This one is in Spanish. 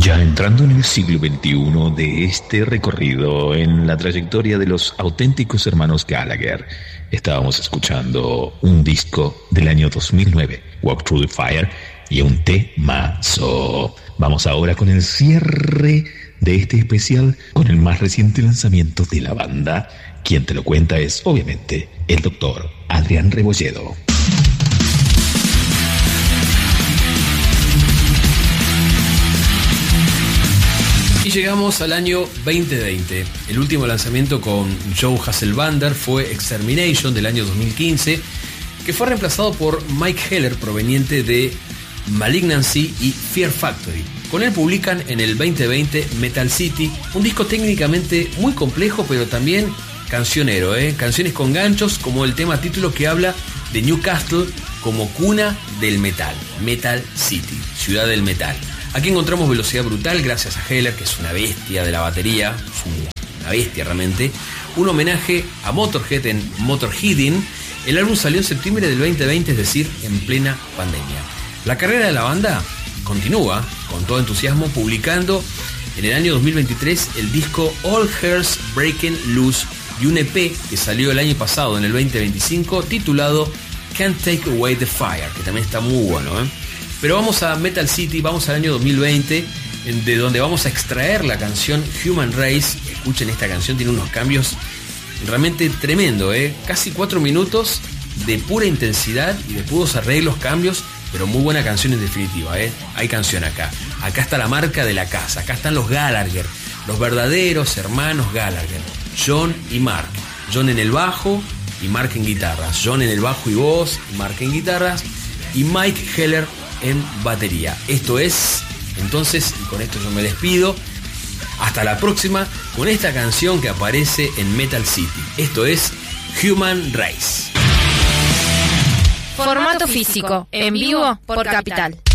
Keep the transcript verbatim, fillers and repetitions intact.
Ya entrando en el siglo veintiuno de este recorrido en la trayectoria de los auténticos hermanos Gallagher, estábamos escuchando un disco del año dos mil nueve, Walk Through the Fire, y un temazo. Vamos ahora con el cierre de este especial con el más reciente lanzamiento de la banda. Quien te lo cuenta es, obviamente, el doctor Adrián Rebolledo. Y llegamos al año veinte veinte. El último lanzamiento con Joe Hasselbander fue Extermination del año dos mil quince, que fue reemplazado por Mike Heller, proveniente de Malignancy y Fear Factory. Con él publican en el veinte veinte Metal City, un disco técnicamente muy complejo, pero también cancionero, ¿eh? Canciones con ganchos, como el tema título que habla de Newcastle como cuna del metal. Metal City, ciudad del metal. Aquí encontramos velocidad brutal gracias a Heller, que es una bestia de la batería, es una bestia realmente. Un homenaje a Motorhead en Motorheading. El álbum salió en septiembre del veinte veinte, es decir, en plena pandemia. La carrera de la banda continúa con todo entusiasmo, publicando en el año dos mil veintitrés el disco All Hairs Breaking Loose y un E P que salió el año pasado, en el veinte veinticinco, titulado Can't Take Away the Fire, que también está muy bueno, ¿eh? Pero vamos a Metal City, vamos al año dos mil veinte, de donde vamos a extraer la canción Human Race. Escuchen esta canción, tiene unos cambios realmente tremendo, ¿eh? Casi cuatro minutos de pura intensidad y de puros arreglos, cambios, pero muy buena canción en definitiva, ¿eh? Hay canción acá. Acá está la marca de la casa, acá están los Gallagher, los verdaderos hermanos Gallagher, John y Mark. John en el bajo y Mark en guitarras. John en el bajo y voz, y Mark en guitarras, y Mike Heller en batería. Esto es, entonces, y con esto yo me despido, hasta la próxima con esta canción que aparece en Metal City. Esto es Human Race. Formato físico, en vivo por Capital.